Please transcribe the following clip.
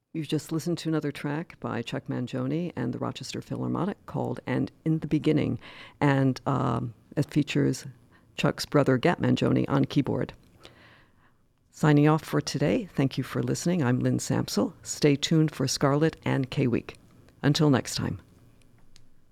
You've just listened to another track by Chuck Mangione and the Rochester Philharmonic called And in the Beginning, and it features Chuck's brother Gat Mangione on keyboard. Signing off for today, thank you for listening. I'm Lynn Sampsell. Stay tuned for Scarlet and K-Week. Until next time.